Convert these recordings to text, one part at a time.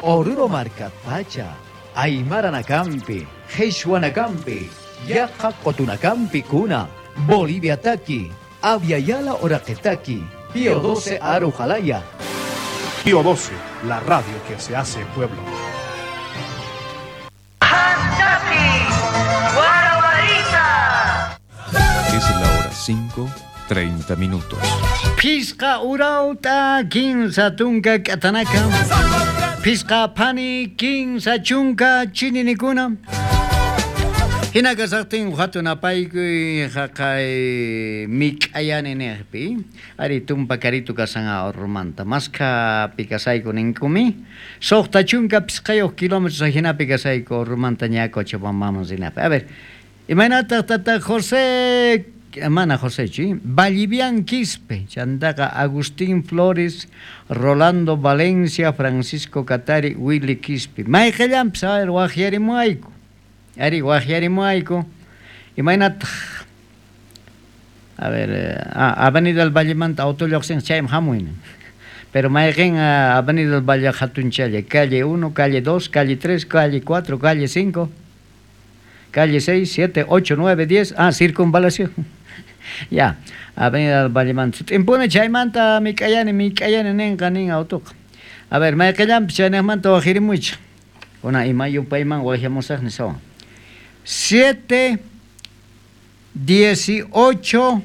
Oruro marcapacha, Aymara-nakampi, Quechua-nakampi, Yaja Cotunakampi Cuna, Bolivia Taki, Aviala Oraquetaki, Pío 12 Arujalaya. Pío 12, la radio que se hace pueblo. Es la hora 5:30. Pisca urauta, quinza tunca catanaka. Pisca pani, quinza chunca chininicuna. Hinaka sartin hatuna paikui hakai mik ayane nerpi. Ari tumpa karitu kasanga ormanta. Maska pikasai kuninkumi. Sohta chunca piscayo kilómetros hina pikasai ko ormanta nyako chapamama zinape. A ver, imagínate tata José, hermana José, ¿sí? Vallivian Quispe, Chandaga, Agustín Flores, Rolando Valencia, Francisco Catari, Willy Quispe. Maikellam, saber, Guajiari Muaico. Ari Guajiari Muaico. Imagínate. A ver, Avenida del Vallemanta, Autolioxen, Chaim Hamuin. Pero Maiken, Avenida del Valle Hatunchale, calle 1, calle 2, calle 3, calle 4, calle 5. Calle 6, 7, 8, 9, 10. Circunvalación. Ya. Avenida del Vallemanta. Impone chaymanta mi cayane nenga auto. A ver, me callan chaymanta wajiri mucho. Una imayo payman wajamos a nisawa. 7, 18,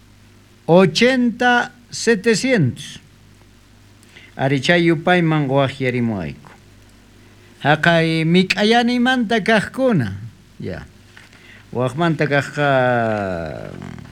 80, 700. Arichayu payman wajiri muaiko. Hakai mi cayane manta kajkuna. Ya. Wajmanta kaja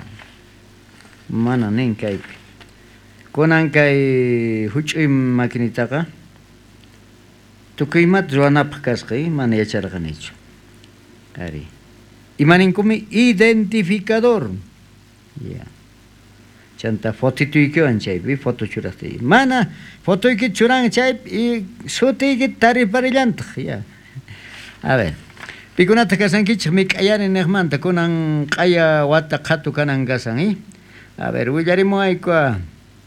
mana nenkay. Kunan kay huchuy makinitaka. Tukuymat ruanapaq kasqay mana yacharqanichu. Ari. Imaninkumi identificador. Ya. Chanta fotituykiwan chaypi foto churaqti. Mana fotuyki churan chaypi sutiyki tariparillantaq. Ya. A ver. Pikunata kasankichik mik'ayani niqmanta kunan q'aya wata qhatu kanan kasan, A ver, willarimuayku.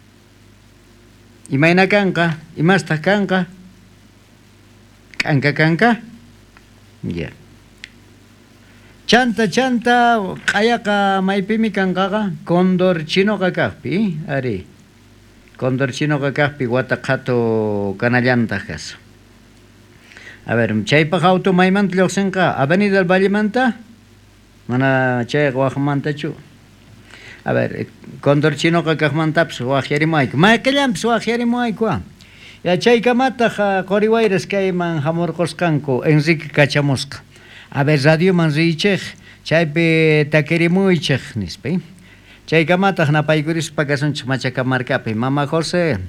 Imayna kanqa? Imastaq kanqa? K'anka kanqa? Ya. Chanta q'ayaqa maypimi kanqaqa? Condor chinoqa kaqpi, ari. Condor chinoqa kaqpi wata qhatu kanallantaq kas. A ver, chaypaq auto maymanta lluqsinqa Avenida del Vallemanta mana chay waqmantachu. A ver, Condor chinoqa kaqmantapas waqyarimayku. Maykallanpas waqyarimayku. Ya chaykamataq qoriwayras kayman hamurqusqanku Enrique kachamusqa. A ver, radioman richiq chaypi takirimuychiq nispa. Chaykamataq napaykurispa kasunchik Machakamarkapi. Mama José.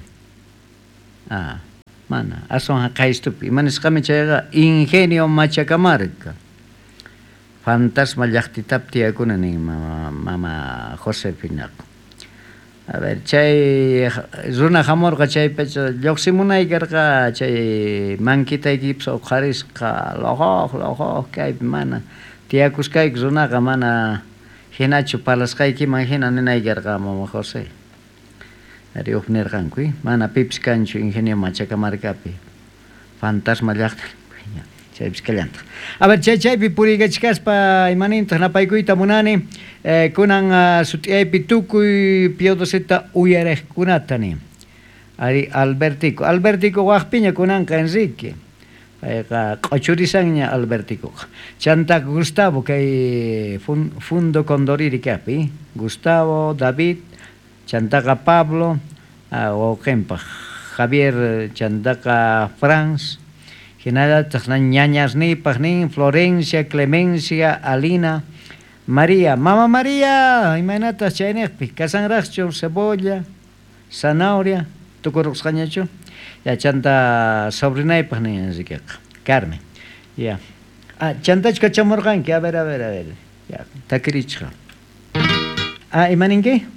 Mana, ason haqaystupi. Imanisqami chayqa Ingenio Machacamarca. Fantasma llaqtitapi tiyakuna nin mama Josefinaqa. A ver, chay runa hamurqa chaypacha lluqsimunaykarqa chay mankitaykipas uqharisqa lojoq kaypi mana tiyakuskayku runaqa mana hinachu palasqaykiman hina ninaykarqa mama José. Ari uqnirqanku, mana pipis kanchu Ingenio Machacamarcapi. Fantasma llaqta. Chaypis kallantaq. A ver, chaypi puriykachikaspa imanintaq napaykuyta munani kunan sut'iyaypi tukuy Pío 12 uyariqkunatani. Ari Albertico waqpiña kunanqa Enrique. Q'uchurisanña Albertico. Chanta Gustavo kay Fundo Condoriri kapi. Gustavo, David, chantaqa Pablo, wawqinpaq Javier, chantaqa Franz, hinallataq ñañasniypaq nin Florencia, Clemencia, Alina, María. Mama María, imaynataq chayniqpi kasanraqchu cebolla, zanahoria, tukuruqsqañachu. Ya chanta sobrinaypaq nin Enriqueqa, Carmen. Ya. Chantachu kachamurqanki, a ver. Ya, takirichqa. Imaninki?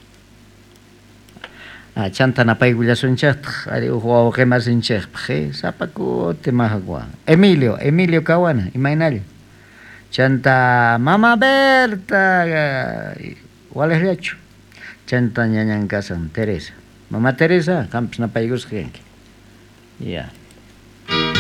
Chanta napay willasunchaq ari wawqimasinchaq sapaku timaqwa Emilio Cawana imaynalla chanta mama Berta walellachu chanta ñañan kasan Teresa mama Teresa qampis napaykusqa ya